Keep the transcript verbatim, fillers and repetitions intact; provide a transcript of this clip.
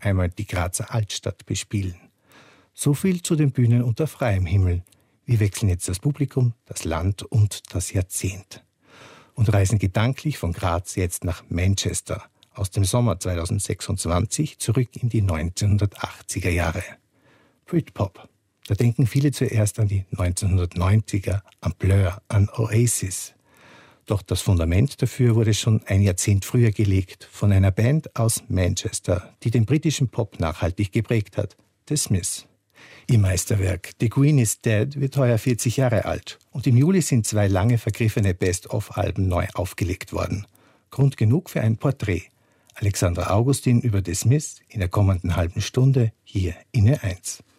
einmal die Grazer Altstadt bespielen. So viel zu den Bühnen unter freiem Himmel. Wir wechseln jetzt das Publikum, das Land und das Jahrzehnt. Und reisen gedanklich von Graz jetzt nach Manchester, aus dem Sommer zweitausendsechsundzwanzig zurück in die neunzehnhundertachtziger Jahre. Britpop. Da denken viele zuerst an die neunzehnhundertneunziger, an Blur, an Oasis. Doch das Fundament dafür wurde schon ein Jahrzehnt früher gelegt von einer Band aus Manchester, die den britischen Pop nachhaltig geprägt hat, The Smiths. Ihr Meisterwerk The Queen is Dead wird heuer vierzig Jahre alt und im Juli sind zwei lange vergriffene Best-of-Alben neu aufgelegt worden. Grund genug für ein Porträt. Alexandra Augustin über The Smiths in der kommenden halben Stunde hier in Ö eins.